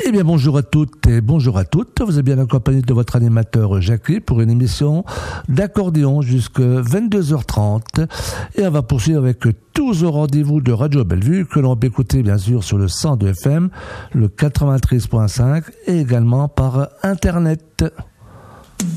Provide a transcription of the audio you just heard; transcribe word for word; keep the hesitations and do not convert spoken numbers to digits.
Eh bien, bonjour à toutes et bonjour à toutes. Vous êtes bien accompagné de votre animateur Jackie pour une émission d'accordéon jusqu'à vingt-deux heures trente. Et on va poursuivre avec tous au rendez-vous de Radio Bellevue que l'on peut écouter bien sûr sur le cent deux F M, le quatre-vingt-treize virgule cinq et également par Internet.